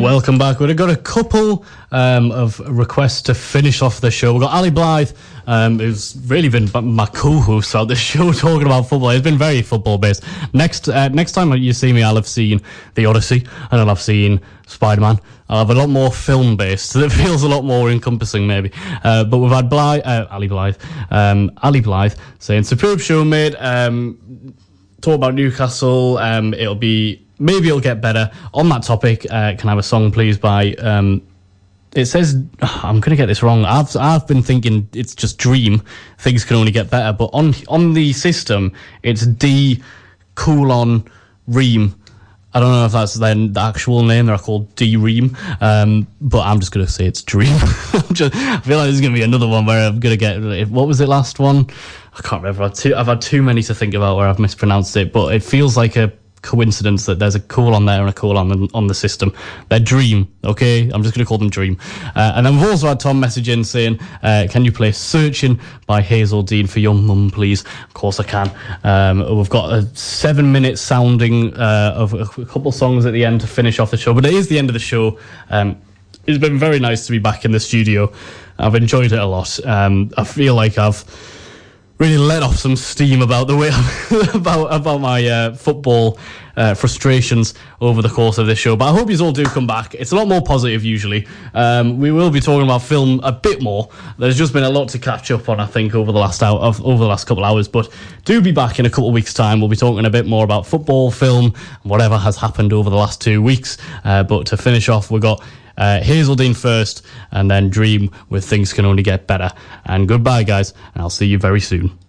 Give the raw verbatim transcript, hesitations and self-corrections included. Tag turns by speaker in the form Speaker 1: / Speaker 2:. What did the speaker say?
Speaker 1: Welcome back. We've got a couple um, of requests to finish off the show. We've got Ali Blythe, um, who's really been my co-host throughout the show talking about football. It's been very football-based. Next uh, next time you see me, I'll have seen The Odyssey, and I'll have seen Spider-Man. I'll have a lot more film-based, that feels a lot more encompassing, maybe. Uh, but we've had Blythe, uh, Ali Blythe, um, Ali Blythe saying, superb show, mate. Um, talk about Newcastle. Um, it'll be... Maybe it'll get better. On that topic, uh, can I have a song, please, by... Um, it says... I'm going to get this wrong. I've I've been thinking it's just Dream. Things can only get better. But on on the system, it's D colon Ream. I don't know if that's then the actual name. They're called D-Ream. Um, but I'm just going to say it's Dream. I'm just, I feel like there's going to be another one where I'm going to get... What was it last one? I can't remember. I've had, too, I've had too many to think about where I've mispronounced it. But it feels like a coincidence that there's a colon there and a colon on, on the system. They're Dream, okay? I'm just going to call them Dream. Uh, and then we've also had Tom message in saying, uh, can you play Searching by Hazel Dean for your mum, please? Of course I can. Um, we've got a seven minute sounding uh, of a, a couple songs at the end to finish off the show, but it is the end of the show. Um, it's been very nice to be back in the studio. I've enjoyed it a lot. Um, I feel like I've really let off some steam about the way about about my uh, football uh, frustrations over the course of this show. But I hope you all do come back. It's a lot more positive usually. Um, we will be talking about film a bit more. There's just been a lot to catch up on, I think, over the last hour, over the last couple of hours. But do be back in a couple of weeks' time. We'll be talking a bit more about football, film, whatever has happened over the last two weeks. Uh, but to finish off, we've got Uh, Hazeldine first, and then Dream with Things Can Only Get Better. And goodbye, guys, and I'll see you very soon.